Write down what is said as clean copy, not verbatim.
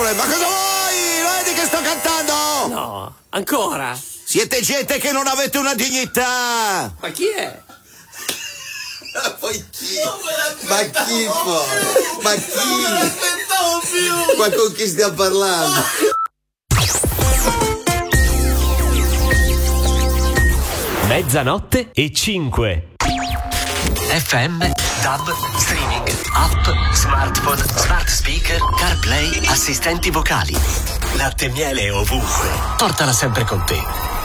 problema? Cosa vuoi? Non vedi che sto cantando? No, ancora? Siete gente che non avete una dignità! Ma chi è? Poi chi? Ma chi poi? Ma chi? Non l'aspettavo più! Ma con chi stiamo parlando? Mezzanotte e 5. FM, DAB, streaming, app, smartphone, smart speaker, CarPlay, assistenti vocali. Latte e miele ovunque. Portala sempre con te.